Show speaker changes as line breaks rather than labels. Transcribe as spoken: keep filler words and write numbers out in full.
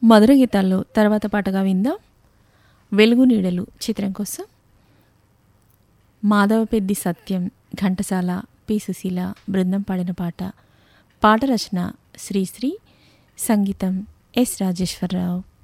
మధుర గీతాల్లో తర్వాత పాటగా విందాం వెలుగు నీడలు చిత్రం కోసం మాధవపెద్ది సత్యం, ఘంటసాల, పి సుశీల బృందం పాడిన పాట. పాట రచన శ్రీశ్రీ, సంగీతం ఎస్ రాజేశ్వరరావు.